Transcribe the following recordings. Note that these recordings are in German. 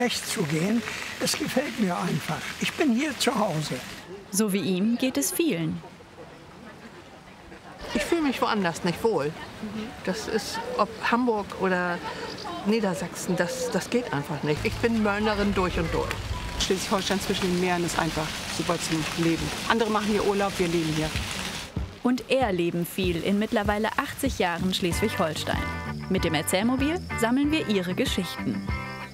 rechts zu gehen. Es gefällt mir einfach. Ich bin hier zu Hause. So wie ihm geht es vielen. Ich fühle mich woanders nicht wohl. Das ist, ob Hamburg oder Niedersachsen, das geht einfach nicht. Ich bin Mörnerin durch und durch. Schleswig-Holstein zwischen den Meeren ist einfach super zum Leben. Andere machen hier Urlaub, wir leben hier. Und er leben viel in mittlerweile 80 Jahren Schleswig-Holstein. Mit dem Erzählmobil sammeln wir ihre Geschichten.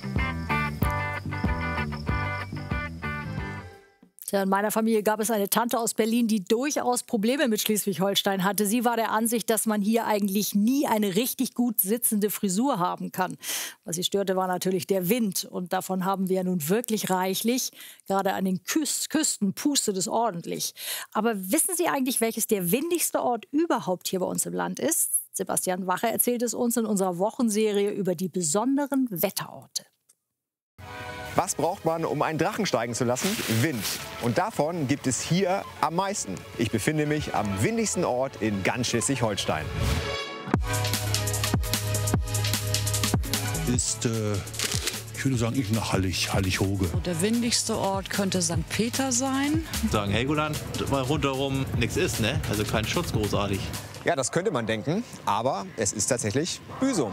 Tja, in meiner Familie gab es eine Tante aus Berlin, die durchaus Probleme mit Schleswig-Holstein hatte. Sie war der Ansicht, dass man hier eigentlich nie eine richtig gut sitzende Frisur haben kann. Was sie störte, war natürlich der Wind. Und davon haben wir ja nun wirklich reichlich. Gerade an den Küsten pustet es ordentlich. Aber wissen Sie eigentlich, welches der windigste Ort überhaupt hier bei uns im Land ist? Sebastian Wache erzählt es uns in unserer Wochenserie über die besonderen Wetterorte. Was braucht man, um einen Drachen steigen zu lassen? Wind. Und davon gibt es hier am meisten. Ich befinde mich am windigsten Ort in ganz Schleswig-Holstein. Ist, ich würde sagen, ich nach Hallig-Hoge. Der windigste Ort könnte St. Peter sein. Sagen Helgoland, weil rundherum nichts ist, ne? Also kein Schutz großartig. Ja, das könnte man denken, aber es ist tatsächlich Büsum.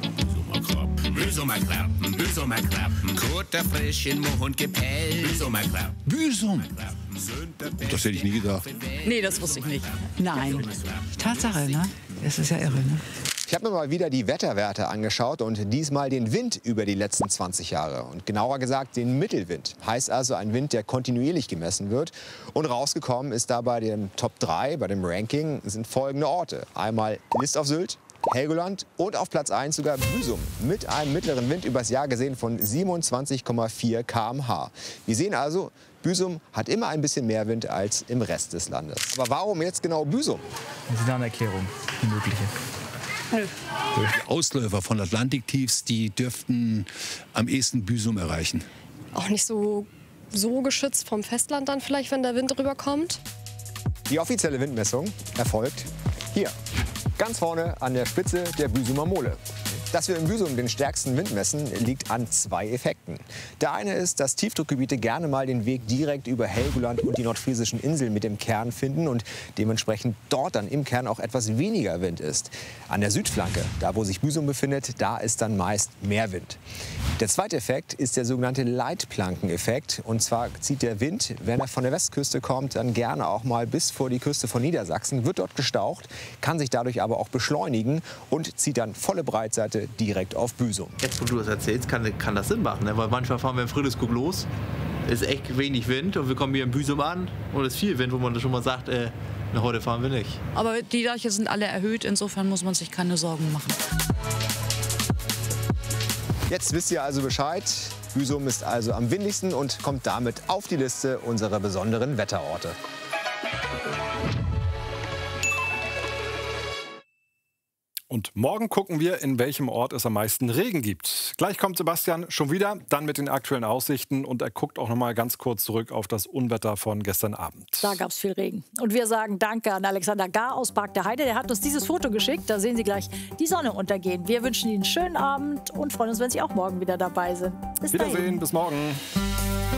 Büsumer Klappen, Büsumer Klappen, Kutter frisch in Moh und Gepell. Büsumer Klappen. Büsum? Das hätte ich nie gedacht. Nee, das wusste ich nicht. Nein. Tatsache, ne? Das ist ja irre, ne? Ich habe mir mal wieder die Wetterwerte angeschaut und diesmal den Wind über die letzten 20 Jahre. Und genauer gesagt den Mittelwind. Heißt also ein Wind, der kontinuierlich gemessen wird. Und rausgekommen ist da bei dem Top 3, bei dem Ranking, sind folgende Orte. Einmal List auf Sylt, Helgoland und auf Platz 1 sogar Büsum mit einem mittleren Wind übers Jahr gesehen von 27,4 km/h. Wir sehen also, Büsum hat immer ein bisschen mehr Wind als im Rest des Landes. Aber warum jetzt genau Büsum? Das ist eine Erklärung, eine mögliche. Die Ausläufer von Atlantiktiefs, die dürften am ehesten Büsum erreichen. Auch nicht so geschützt vom Festland dann vielleicht, wenn der Wind rüberkommt? Die offizielle Windmessung erfolgt hier. Ganz vorne an der Spitze der Büsumer Mole. Dass wir in Büsum den stärksten Wind messen, liegt an zwei Effekten. Der eine ist, dass Tiefdruckgebiete gerne mal den Weg direkt über Helgoland und die nordfriesischen Inseln mit dem Kern finden und dementsprechend dort dann im Kern auch etwas weniger Wind ist. An der Südflanke, da wo sich Büsum befindet, da ist dann meist mehr Wind. Der zweite Effekt ist der sogenannte Leitplankeneffekt. Und zwar zieht der Wind, wenn er von der Westküste kommt, dann gerne auch mal bis vor die Küste von Niedersachsen, wird dort gestaucht, kann sich dadurch aber auch beschleunigen und zieht dann volle Breitseite direkt auf Büsum. Jetzt, wo du das erzählst, kann das Sinn machen, ne? Weil manchmal fahren wir in Friedrichskoog los, ist echt wenig Wind und wir kommen hier in Büsum an und es ist viel Wind, wo man schon mal sagt, na, heute fahren wir nicht. Aber die Deiche sind alle erhöht, insofern muss man sich keine Sorgen machen. Jetzt wisst ihr also Bescheid. Büsum ist also am windigsten und kommt damit auf die Liste unserer besonderen Wetterorte. Und morgen gucken wir, in welchem Ort es am meisten Regen gibt. Gleich kommt Sebastian schon wieder, dann mit den aktuellen Aussichten. Und er guckt auch noch mal ganz kurz zurück auf das Unwetter von gestern Abend. Da gab es viel Regen. Und wir sagen Danke an Alexander Gar aus Park der Heide. Der hat uns dieses Foto geschickt. Da sehen Sie gleich die Sonne untergehen. Wir wünschen Ihnen einen schönen Abend und freuen uns, wenn Sie auch morgen wieder dabei sind. Bis dahin. Wiedersehen, bis morgen.